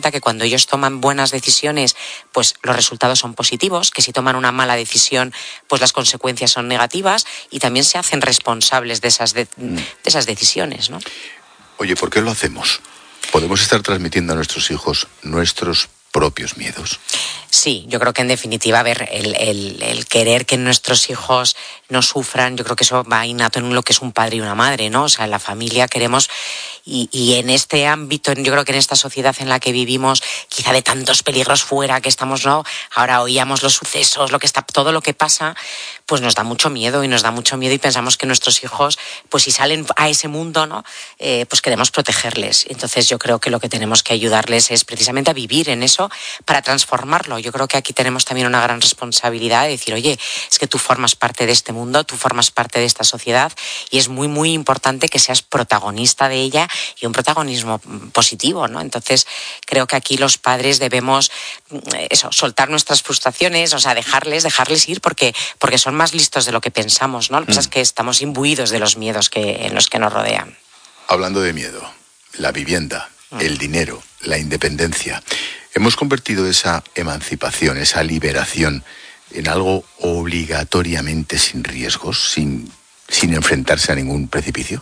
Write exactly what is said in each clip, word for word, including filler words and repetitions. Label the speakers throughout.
Speaker 1: cuenta que cuando ellos toman buenas decisiones, pues los resultados son positivos, que si toman una mala decisión, pues las consecuencias son negativas, y también se hacen responsables de esas, de, de esas decisiones, ¿no?
Speaker 2: Oye, ¿por qué lo hacemos? ¿Podemos estar transmitiendo a nuestros hijos nuestros propios miedos?
Speaker 1: Sí, yo creo que en definitiva, a ver, el, el, el querer que nuestros hijos no sufran, yo creo que eso va innato en lo que es un padre y una madre, ¿no? O sea, en la familia queremos, y, y en este ámbito, yo creo que en esta sociedad en la que vivimos, quizá de tantos peligros fuera que estamos, ¿no? Ahora oíamos los sucesos, lo que está, todo lo que pasa, pues nos da mucho miedo y nos da mucho miedo y pensamos que nuestros hijos, pues si salen a ese mundo, ¿no? Eh, pues queremos protegerles. Entonces yo creo que lo que tenemos que ayudarles es precisamente a vivir en eso para transformarlo. Yo creo que aquí tenemos también una gran responsabilidad de decir, oye, es que tú formas parte de este mundo, tú formas parte de esta sociedad y es muy, muy importante que seas protagonista de ella y un protagonismo positivo, ¿no? Entonces creo que aquí los padres debemos eso, soltar nuestras frustraciones, o sea, dejarles, dejarles ir porque, porque son más listos de lo que pensamos, ¿no? Lo que pasa es que estamos imbuidos de los miedos que, en los que nos rodean.
Speaker 2: Hablando de miedo, la vivienda, mm. el dinero, la independencia. Hemos convertido esa emancipación, esa liberación, en algo obligatoriamente sin riesgos, sin, sin enfrentarse a ningún precipicio.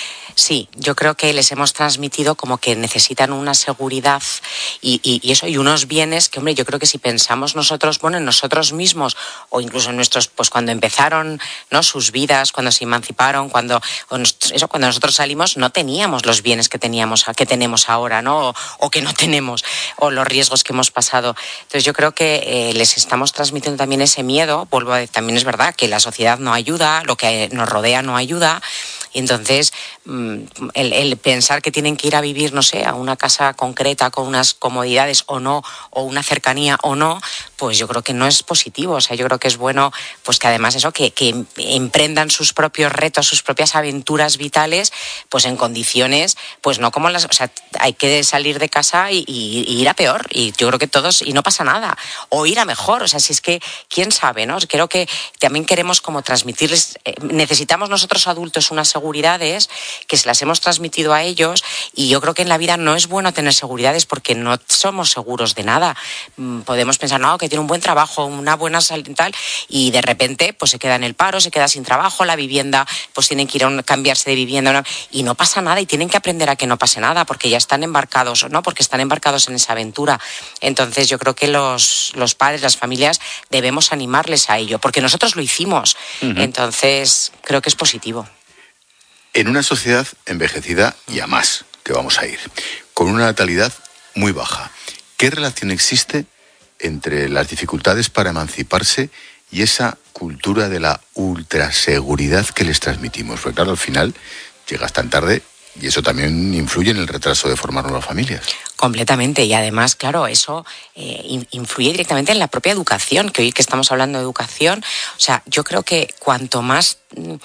Speaker 1: Sí, yo creo que les hemos transmitido como que necesitan una seguridad y, y, y eso, y unos bienes que, hombre, yo creo que si pensamos nosotros, bueno, en nosotros mismos o incluso en nuestros, pues cuando empezaron, ¿no? Sus vidas, cuando se emanciparon, cuando, eso, cuando nosotros salimos, no teníamos los bienes que teníamos, que tenemos ahora, ¿no? O, o que no tenemos, o los riesgos que hemos pasado. Entonces yo creo que eh, les estamos transmitiendo también ese miedo. Vuelvo a decir, también es verdad que la sociedad no ayuda, lo que nos rodea no ayuda. Y entonces el, el pensar que tienen que ir a vivir, no sé, a una casa concreta con unas comodidades o no, o una cercanía o no, pues yo creo que no es positivo. O sea, yo creo que es bueno, pues que además eso, que, que emprendan sus propios retos, sus propias aventuras vitales, pues en condiciones, pues no como las, o sea, hay que salir de casa y, y, y ir a peor. Y yo creo que todos, y no pasa nada, o ir a mejor. O sea, si es que, quién sabe, ¿no? Creo que también queremos como transmitirles, eh, necesitamos nosotros adultos unas seguridades que se las hemos transmitido a ellos, y yo creo que en la vida no es bueno tener seguridades porque no somos seguros de nada. Podemos pensar, no, que tiene un buen trabajo, una buena salud y tal, y de repente pues se queda en el paro, se queda sin trabajo, la vivienda, pues tienen que ir a un, cambiarse de vivienda, ¿no? Y no pasa nada, y tienen que aprender a que no pase nada porque ya están embarcados, ¿no? Porque están embarcados en esa aventura. Entonces yo creo que los, los padres, las familias, debemos animarles a ello, porque nosotros lo hicimos. Uh-huh. Entonces creo que es positivo.
Speaker 2: En una sociedad envejecida y a más, que vamos a ir, con una natalidad muy baja, ¿qué relación existe entre las dificultades para emanciparse y esa cultura de la ultraseguridad que les transmitimos? Porque claro, al final llegas tan tarde y eso también influye en el retraso de formar nuevas familias.
Speaker 1: Completamente, y además, claro, eso eh, influye directamente en la propia educación, que hoy que estamos hablando de educación, o sea, yo creo que cuanto más...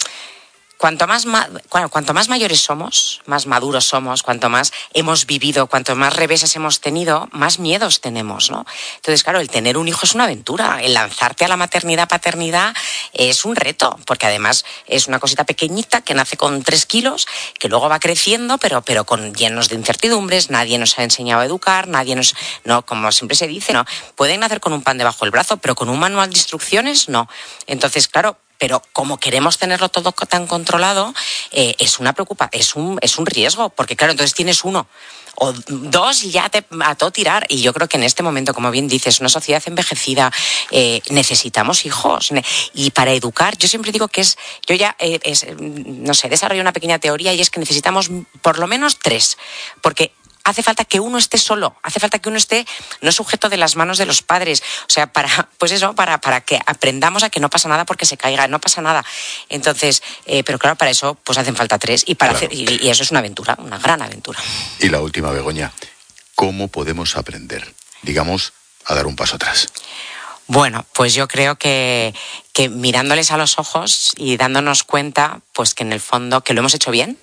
Speaker 1: Cuanto más, cuanto más mayores somos, más maduros somos, cuanto más hemos vivido, cuanto más reveses hemos tenido, más miedos tenemos, ¿no? Entonces, claro, el tener un hijo es una aventura, el lanzarte a la maternidad, paternidad es un reto, porque además es una cosita pequeñita que nace con tres kilos, que luego va creciendo, pero, pero con llenos de incertidumbres, nadie nos ha enseñado a educar, nadie nos, no, como siempre se dice, no, pueden nacer con un pan debajo del brazo, pero con un manual de instrucciones, no. Entonces, claro, pero como queremos tenerlo todo tan controlado, eh, es una preocupa, es un, es un riesgo, porque claro, entonces tienes uno o dos y ya te a todo tirar. Y yo creo que en este momento, como bien dices, una sociedad envejecida, eh, necesitamos hijos. Y para educar, yo siempre digo que es, yo ya, eh, es, no sé, desarrollo una pequeña teoría, y es que necesitamos por lo menos tres, porque hace falta que uno esté solo, hace falta que uno esté no sujeto de las manos de los padres, o sea, para, pues eso, para, para que aprendamos a que no pasa nada porque se caiga, no pasa nada. Entonces, eh, pero claro, para eso pues hacen falta tres, y para
Speaker 2: claro.
Speaker 1: hacer, y, y eso es una aventura, una gran aventura.
Speaker 2: Y la última, Begoña, ¿cómo podemos aprender, digamos, a dar un paso atrás?
Speaker 1: Bueno, pues yo creo que, que mirándoles a los ojos y dándonos cuenta, pues que en el fondo que lo hemos hecho bien,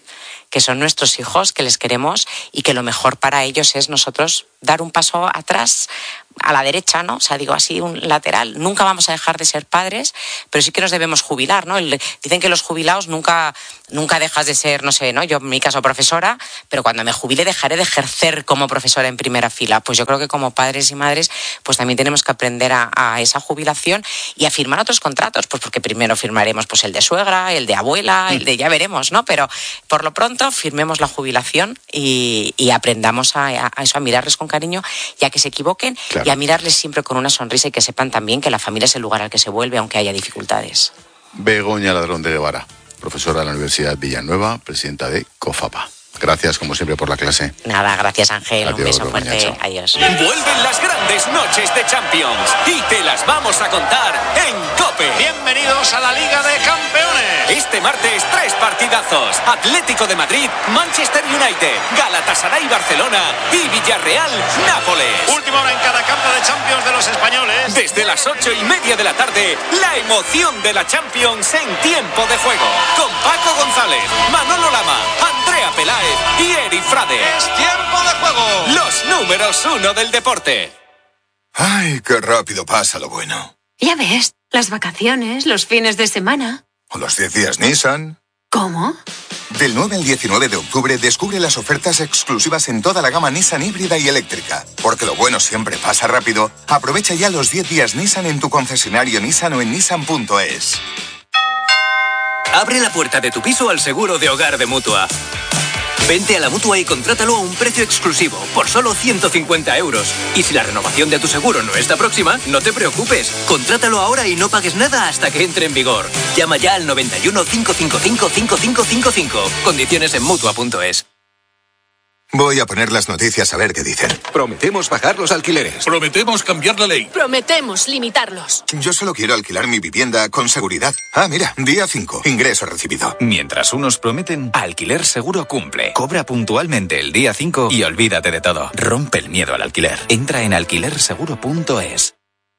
Speaker 1: que son nuestros hijos, que les queremos y que lo mejor para ellos es nosotros dar un paso atrás, a la derecha, ¿no? O sea, digo así, un lateral. Nunca vamos a dejar de ser padres, pero sí que nos debemos jubilar, ¿no? El, dicen que los jubilados nunca, nunca dejas de ser, no sé, ¿no? Yo en mi caso profesora, pero cuando me jubile dejaré de ejercer como profesora en primera fila. Pues yo creo que como padres y madres, pues también tenemos que aprender a, a esa jubilación y a firmar otros contratos, pues porque primero firmaremos pues el de suegra, el de abuela, el de ya veremos, ¿no? Pero por lo pronto firmemos la jubilación y, y aprendamos a, a eso, a mirarles con cariño y a que se equivoquen. Claro. Y a mirarles siempre con una sonrisa y que sepan también que la familia es el lugar al que se vuelve, aunque haya dificultades.
Speaker 2: Begoña Ladrón de Guevara, profesora de la Universidad Villanueva, presidenta de COFAPA. Gracias, como siempre, por la clase.
Speaker 1: Nada, gracias, Ángel.
Speaker 2: Adiós,
Speaker 1: un beso
Speaker 2: Begoña,
Speaker 1: fuerte.
Speaker 2: chao.
Speaker 1: Adiós.
Speaker 3: Vuelven las grandes noches de Champions y te las vamos a contar en COPE.
Speaker 4: Bienvenidos a la Liga de Campeones.
Speaker 3: Este martes, tres partidazos. Atlético de Madrid, Manchester United, Galatasaray Barcelona y Villarreal Nápoles.
Speaker 4: Última hora en cada campo de Champions de los españoles.
Speaker 3: Desde las ocho y media de la tarde, la emoción de la Champions en tiempo de juego. Con Paco González, Manolo Lama, Andrea Peláez y Eri Frade.
Speaker 4: ¡Es tiempo de juego!
Speaker 3: Los números uno del deporte.
Speaker 5: Ay, qué rápido pasa lo bueno.
Speaker 6: Ya ves, las vacaciones, los fines de semana.
Speaker 5: O los diez días Nissan.
Speaker 6: ¿Cómo?
Speaker 5: Del nueve al diecinueve de octubre descubre las ofertas exclusivas en toda la gama Nissan híbrida y eléctrica. Porque lo bueno siempre pasa rápido. Aprovecha ya los diez días Nissan en tu concesionario Nissan o en nissan punto es.
Speaker 3: Abre la puerta de tu piso al seguro de hogar de Mutua. Vente a la Mutua y contrátalo a un precio exclusivo, por solo ciento cincuenta euros. Y si la renovación de tu seguro no está próxima, no te preocupes. Contrátalo ahora y no pagues nada hasta que entre en vigor. Llama ya al noventa y uno, cinco cinco cinco, cinco cinco cinco cinco. Condiciones en Mutua punto es.
Speaker 5: Voy a poner las noticias a ver qué dicen.
Speaker 7: Prometemos bajar los alquileres.
Speaker 8: Prometemos cambiar la ley.
Speaker 6: Prometemos limitarlos.
Speaker 5: Yo solo quiero alquilar mi vivienda con seguridad. Ah, mira, día cinco, ingreso recibido.
Speaker 9: Mientras unos prometen, Alquiler Seguro cumple. Cobra puntualmente el día cinco y olvídate de todo. Rompe el miedo al alquiler. Entra en alquiler seguro punto es.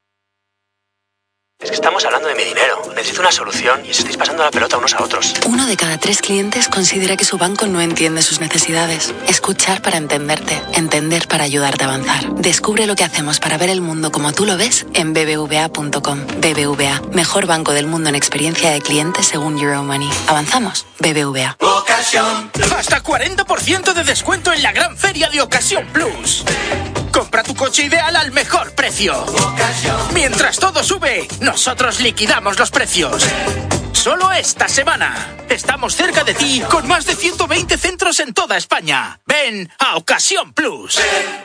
Speaker 10: Es que estamos hablando de mi dinero. Necesito una solución y os estáis pasando la pelota unos a otros.
Speaker 11: Uno de cada tres clientes considera que su banco no entiende sus necesidades. Escuchar para entenderte. Entender para ayudarte a avanzar. Descubre lo que hacemos para ver el mundo como tú lo ves en b b v a punto com. B B V A, mejor banco del mundo en experiencia de cliente según Euromoney. ¿Avanzamos? B B V A.
Speaker 12: Ocasión. Hasta cuarenta por ciento de descuento en la gran feria de Ocasión Plus. Compra tu coche ideal al mejor precio. Mientras todo sube, nosotros liquidamos los precios. Solo esta semana. Estamos cerca de ti con más de ciento veinte centros en toda España. Ven a Ocasión Plus.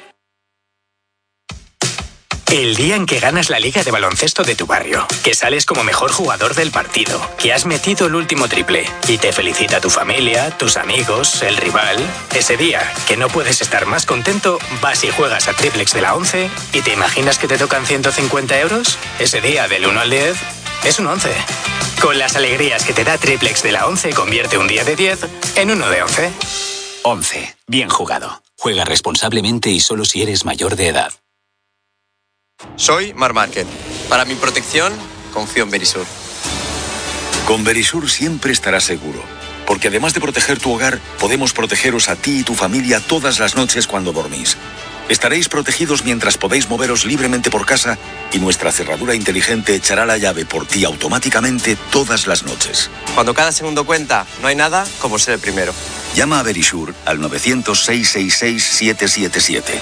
Speaker 13: El día en que ganas la liga de baloncesto de tu barrio, que sales como mejor jugador del partido, que has metido el último triple y te felicita tu familia, tus amigos, el rival. Ese día, que no puedes estar más contento, vas y juegas a Triplex de la once y te imaginas que te tocan ciento cincuenta euros. Ese día, del uno al diez, es un once. Con las alegrías que te da Triplex de la once, convierte un día de diez en uno de once.
Speaker 14: once. Bien jugado. Juega responsablemente y solo si eres mayor de edad.
Speaker 15: Soy Mar Márquez. Para mi protección, confío en Verisur.
Speaker 16: Con Verisur siempre estarás seguro, porque además de proteger tu hogar, podemos protegeros a ti y tu familia todas las noches cuando dormís. Estaréis protegidos mientras podéis moveros libremente por casa y nuestra cerradura inteligente echará la llave por ti automáticamente todas las noches.
Speaker 15: Cuando cada segundo cuenta, no hay nada como ser el primero.
Speaker 16: Llama a Verisur al nueve cero cero, seis seis seis, siete siete siete.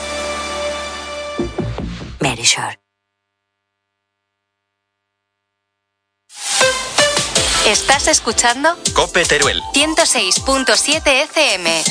Speaker 11: Verisur.
Speaker 17: ¿Estás escuchando?
Speaker 3: COPE Teruel.
Speaker 17: ciento seis punto siete F M.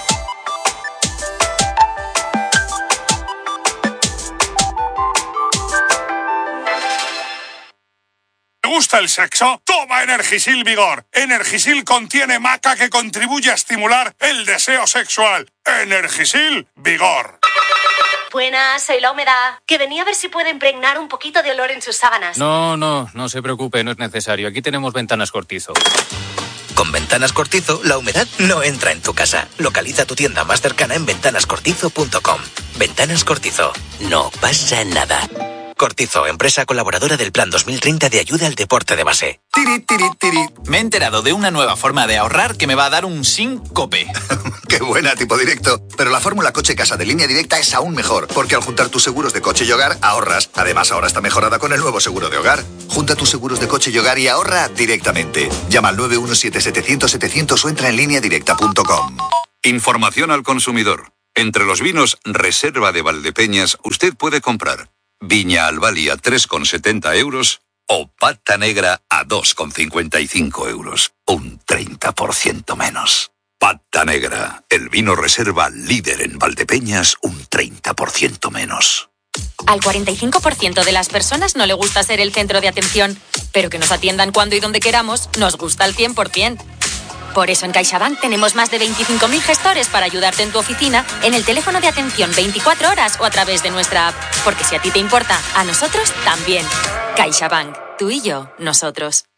Speaker 18: ¿Te gusta el sexo? Toma Energisil Vigor. Energisil contiene maca que contribuye a estimular el deseo sexual. Energisil Vigor.
Speaker 19: Buenas, soy la humedad. Que venía a ver si puede impregnar un poquito de olor en sus sábanas.
Speaker 20: No, no, no se preocupe, no es necesario. Aquí tenemos Ventanas Cortizo.
Speaker 21: Con Ventanas Cortizo, la humedad no entra en tu casa. Localiza tu tienda más cercana en ventanas cortizo punto com. Ventanas Cortizo. No pasa nada. Cortizo, empresa colaboradora del Plan dos mil treinta de ayuda al deporte de base.
Speaker 9: Tiri, tiri, tiri. Me he enterado de una nueva forma de ahorrar que me va a dar un síncope.
Speaker 8: ¡Qué buena, tipo directo! Pero la fórmula coche-casa de Línea Directa es aún mejor, porque al juntar tus seguros de coche y hogar, ahorras. Además, ahora está mejorada con el nuevo seguro de hogar. Junta tus seguros de coche y hogar y ahorra directamente. Llama al nueve uno siete setecientos setecientos o entra en línea directa punto com.
Speaker 22: Información al consumidor. Entre los vinos Reserva de Valdepeñas, usted puede comprar Viña Albali a tres con setenta euros o Pata Negra a dos con cincuenta y cinco euros. Un treinta por ciento menos. Pata Negra, el vino reserva líder en Valdepeñas, un treinta por ciento menos.
Speaker 23: Al cuarenta y cinco por ciento de las personas no le gusta ser el centro de atención, pero que nos atiendan cuando y donde queramos nos gusta al cien por ciento. Por eso en CaixaBank tenemos más de veinticinco mil gestores para ayudarte en tu oficina, en el teléfono de atención veinticuatro horas o a través de nuestra app. Porque si a ti te importa, a nosotros también. CaixaBank. Tú y yo, nosotros.